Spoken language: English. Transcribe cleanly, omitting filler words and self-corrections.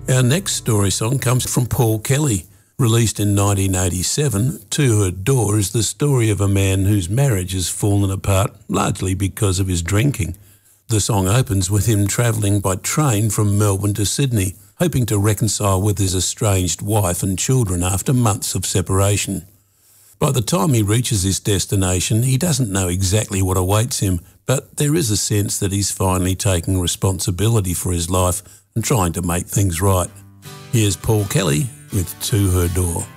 Our next story song comes from Paul Kelly. Released in 1987, To Her Door is the story of a man whose marriage has fallen apart largely because of his drinking. The song opens with him travelling by train from Melbourne to Sydney, hoping to reconcile with his estranged wife and children after months of separation. By the time he reaches his destination, he doesn't know exactly what awaits him, but there is a sense that he's finally taking responsibility for his life and trying to make things right. Here's Paul Kelly with To Her Door.